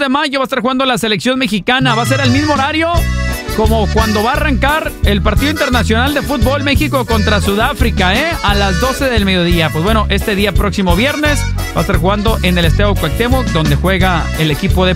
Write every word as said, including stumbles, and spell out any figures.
de mayo va a estar jugando la selección mexicana. Va a ser el mismo horario como cuando va a arrancar el partido internacional de fútbol México contra Sudáfrica, ¿eh? A las doce del mediodía. Pues bueno, este día próximo viernes va a estar jugando en el Estadio Cuauhtémoc, donde juega el equipo de